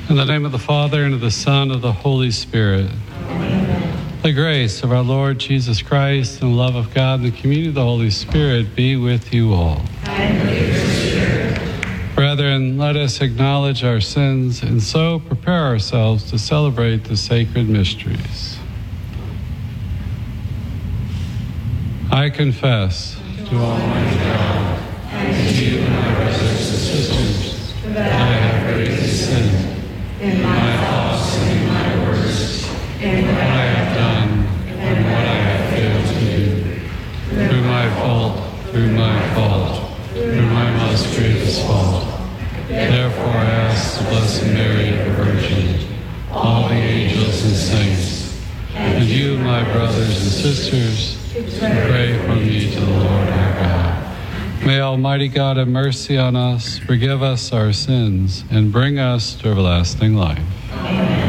In the name of the Father, and of the Son, and of the Holy Spirit. Amen. The grace of our Lord Jesus Christ, and the love of God, and the communion of the Holy Spirit be with you all. And with your spirit. Brethren, let us acknowledge our sins, and so prepare ourselves to celebrate the sacred mysteries. I confess to Almighty God, and to you, my brothers and sisters, that I have greatly sinned in my thoughts and in my words, in what I have done and what I have failed to do, through my fault, through my most grievous fault. Therefore I ask the Blessed Mary, the Virgin, all the angels and saints, and you, my brothers and sisters, to pray for me to the Lord our God. May Almighty God have mercy on us, forgive us our sins, and bring us to everlasting life. Amen.